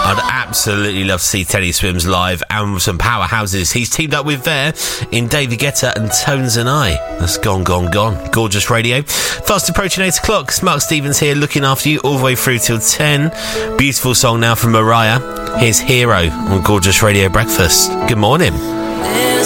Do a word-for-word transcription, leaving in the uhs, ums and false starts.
I'd absolutely love to see Teddy Swims live and some powerhouses he's teamed up with there in David Guetta and Tones and I. That's Gone, Gone, Gone. Gorgeous radio. Fast approaching eight o'clock. Mark Stevens here looking after you all the way through till ten. Beautiful song now from Mariah. Here's Hero on Gorgeous Radio Breakfast. Good morning.